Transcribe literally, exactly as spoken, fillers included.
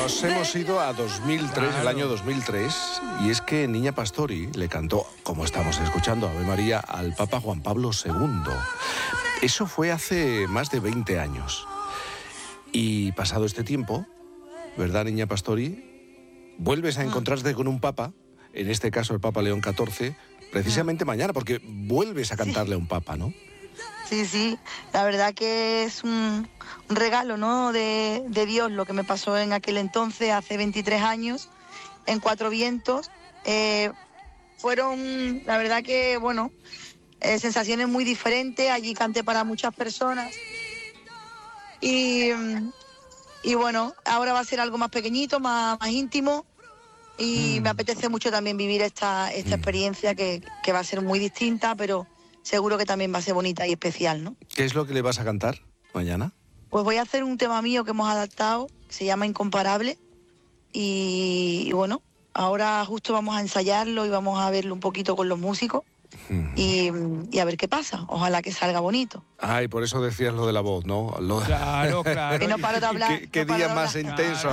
Nos hemos ido a dos mil tres, Claro. el año dos mil tres, y es que Niña Pastori le cantó, como estamos escuchando, Ave María, al Papa Juan Pablo segundo. Eso fue hace más de veinte años. Y pasado este tiempo, ¿verdad, Niña Pastori? Vuelves a encontrarte con un Papa, en este caso el Papa León catorce, precisamente mañana, porque vuelves a cantarle a un Papa, ¿no? Sí, sí, la verdad que es un, un regalo, ¿no?, de, de Dios, lo que me pasó en aquel entonces, hace veintitrés años, en Cuatro Vientos. Eh, fueron, la verdad que, bueno, eh, sensaciones muy diferentes. Allí canté para muchas personas. Y, y bueno, ahora va a ser algo más pequeñito, más, más íntimo. Y Mm. me apetece mucho también vivir esta, esta Mm. experiencia que, que va a ser muy distinta, pero seguro que también va a ser bonita y especial, ¿no? ¿Qué es lo que le vas a cantar mañana? Pues voy a hacer un tema mío que hemos adaptado, que se llama Incomparable. Y, y bueno, ahora justo vamos a ensayarlo y vamos a verlo un poquito con los músicos y, y a ver qué pasa. Ojalá que salga bonito. Ay, por eso decías lo de la voz, ¿no? Lo... Claro, claro. Que no paro de hablar. ¿Qué, qué no paro día de más hablar. intenso.